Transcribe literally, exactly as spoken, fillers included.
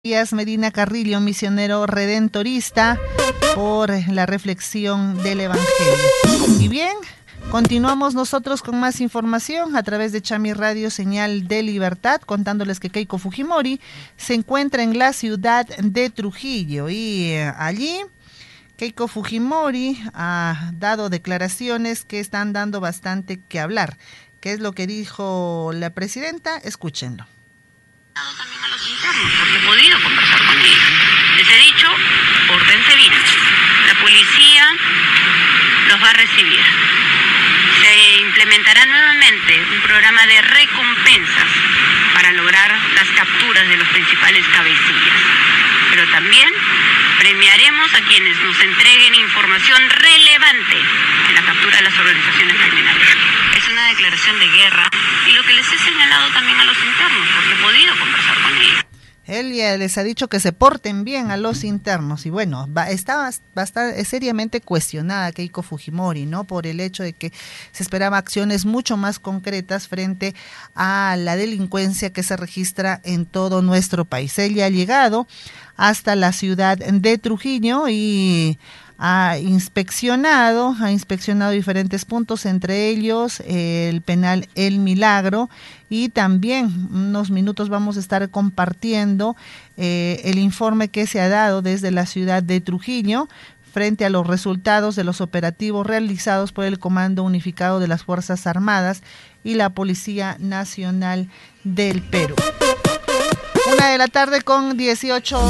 Díaz Medina Carrillo, misionero redentorista, por la reflexión del Evangelio. Y bien, continuamos nosotros con más información a través de Chami Radio, señal de libertad, contándoles que Keiko Fujimori se encuentra en la ciudad de Trujillo y eh, allí Keiko Fujimori ha dado declaraciones que están dando bastante que hablar. ¿Qué es lo que dijo la presidenta? Escúchenlo. También a los internos, porque he podido conversar con ellos. Les he dicho, pórtense bien. La policía los va a recibir. Se implementará nuevamente un programa de recompensas para lograr las capturas de los principales cabecillas. Pero también premiaremos a quienes nos entreguen información relevante en la captura de las organizaciones criminales. Es una declaración de guerra y lo que les he señalado también a los internos, porque he podido conversar con ellos. Él ya les ha dicho que se porten bien a los internos y bueno, va, está bastante seriamente cuestionada Keiko Fujimori, ¿no? Por el hecho de que se esperaba acciones mucho más concretas frente a la delincuencia que se registra en todo nuestro país. Ella ha llegado hasta la ciudad de Trujillo y ha inspeccionado, ha inspeccionado diferentes puntos, entre ellos eh, el penal El Milagro, y también unos minutos vamos a estar compartiendo eh, el informe que se ha dado desde la ciudad de Trujillo frente a los resultados de los operativos realizados por el Comando Unificado de las Fuerzas Armadas y la Policía Nacional del Perú. Una de la tarde con dieciocho